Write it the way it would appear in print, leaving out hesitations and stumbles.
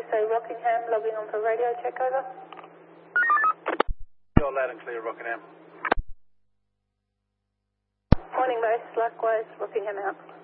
USA Rockingham, logging on for radio check, over. You're loud and clear, Rockingham. Morning base, likewise, Rockingham out.